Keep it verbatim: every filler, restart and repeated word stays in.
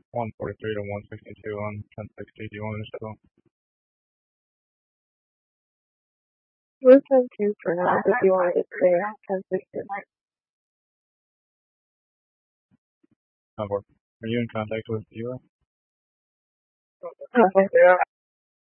one forty-three to one sixty-two on ten sixty. Do you want me to settle? We'll ten two for now if you want to stay at ten sixty. Not work. Are you in contact with Ela? Okay.